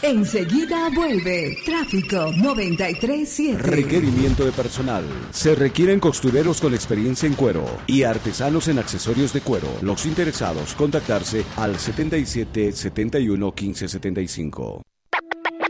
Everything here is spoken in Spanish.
Enseguida vuelve Tráfico 93.7. Requerimiento de personal. Se requieren costureros con experiencia en cuero y artesanos en accesorios de cuero. Los interesados contactarse al 77 71 15 75.